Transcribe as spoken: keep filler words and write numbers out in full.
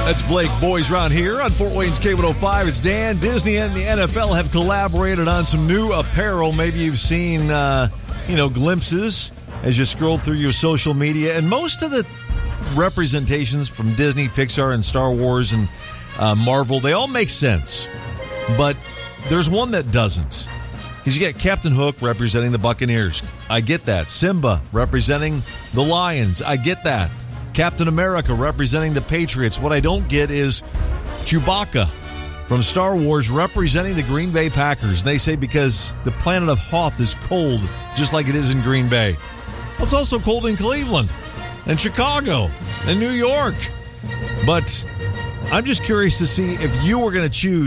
That's Blake Boys Round here on Fort Wayne's K one oh five. It's Dan. Disney and the N F L have collaborated on some new apparel. Maybe you've seen, uh, you know, glimpses as you scroll through your social media. And most of the representations from Disney, Pixar, and Star Wars and uh, Marvel, they all make sense. But there's one that doesn't. Because you got Captain Hook representing the Buccaneers. I get that. Simba representing the Lions. I get that. Captain America representing the Patriots. What I don't get is Chewbacca from Star Wars representing the Green Bay Packers. And they say because the planet of Hoth is cold, just like it is in Green Bay. Well, it's also cold in Cleveland and Chicago and New York. But I'm just curious to see if you were going to choose